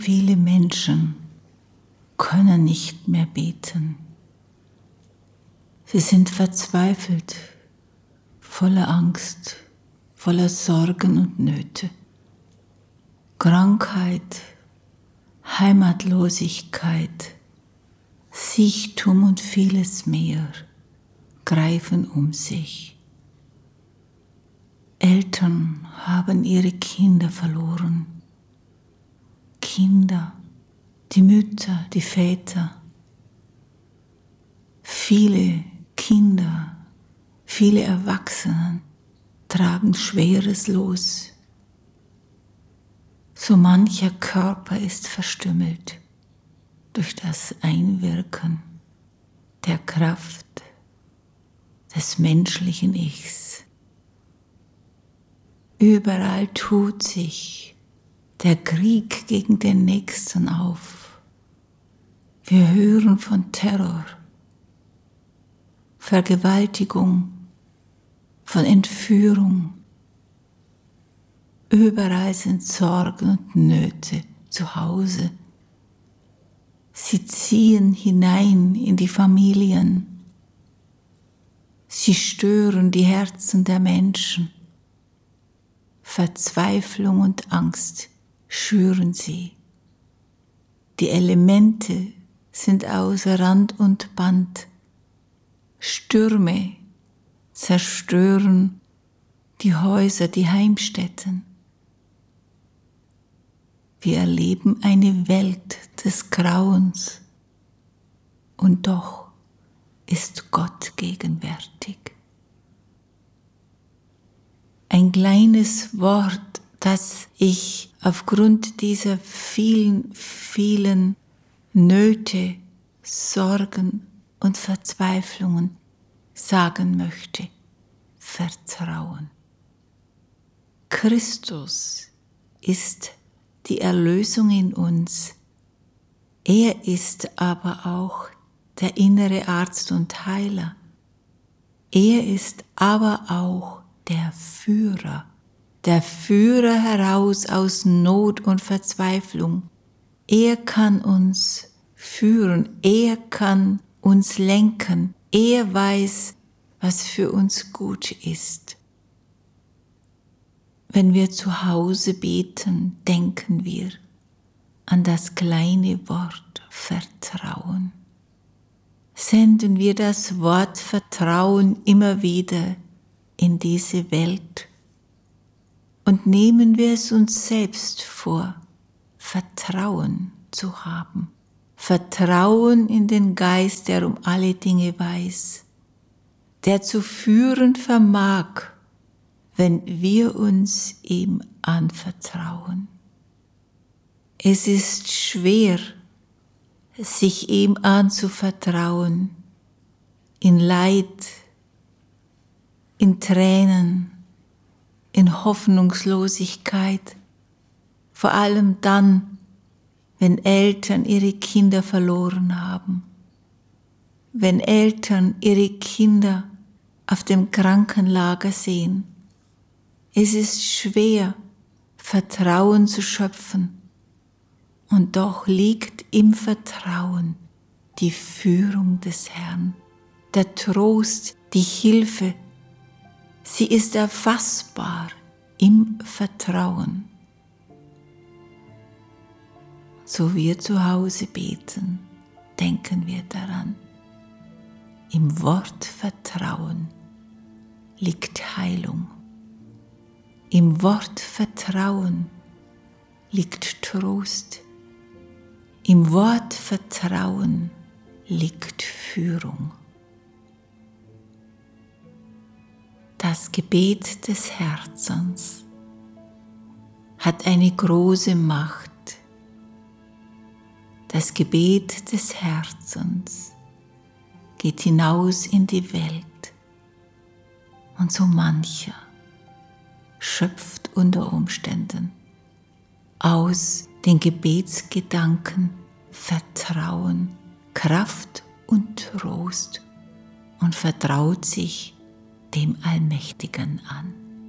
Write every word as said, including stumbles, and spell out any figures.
Viele Menschen können nicht mehr beten. Sie sind verzweifelt, voller Angst, voller Sorgen und Nöte. Krankheit, Heimatlosigkeit, Siechtum und vieles mehr greifen um sich. Eltern haben ihre Kinder verloren. Kinder, die Mütter, die Väter. Viele Kinder, viele Erwachsene tragen schweres Los. So mancher Körper ist verstümmelt durch das Einwirken der Kraft des menschlichen Ichs. Überall tut sich der Krieg gegen den Nächsten auf. Wir hören von Terror, Vergewaltigung, von Entführung. Überall sind Sorgen und Nöte zu Hause. Sie ziehen hinein in die Familien. Sie stören die Herzen der Menschen. Verzweiflung und Angst schüren sie. Die Elemente sind außer Rand und Band. Stürme zerstören die Häuser, die Heimstätten. Wir erleben eine Welt des Grauens und doch ist Gott gegenwärtig. Ein kleines Wort, das ich aufgrund dieser vielen, vielen Nöte, Sorgen und Verzweiflungen sagen möchte: Vertrauen. Christus ist die Erlösung in uns. Er ist aber auch der innere Arzt und Heiler. Er ist aber auch der Führer. Der Führer heraus aus Not und Verzweiflung. Er kann uns führen, er kann uns lenken, er weiß, was für uns gut ist. Wenn wir zu Hause beten, denken wir an das kleine Wort Vertrauen. Senden wir das Wort Vertrauen immer wieder in diese Welt. Und nehmen wir es uns selbst vor, Vertrauen zu haben. Vertrauen in den Geist, der um alle Dinge weiß, der zu führen vermag, wenn wir uns ihm anvertrauen. Es ist schwer, sich ihm anzuvertrauen, in Leid, in Tränen, in Hoffnungslosigkeit, vor allem dann, wenn Eltern ihre Kinder verloren haben, wenn Eltern ihre Kinder auf dem Krankenlager sehen. Es ist schwer, Vertrauen zu schöpfen, und doch liegt im Vertrauen die Führung des Herrn, der Trost, die Hilfe. Sie ist erfassbar im Vertrauen. So wir zu Hause beten, denken wir daran. Im Wort Vertrauen liegt Heilung. Im Wort Vertrauen liegt Trost. Im Wort Vertrauen liegt Führung. Das Gebet des Herzens hat eine große Macht. Das Gebet des Herzens geht hinaus in die Welt, und so mancher schöpft unter Umständen aus den Gebetsgedanken Vertrauen, Kraft und Trost und vertraut sich dem Allmächtigen an.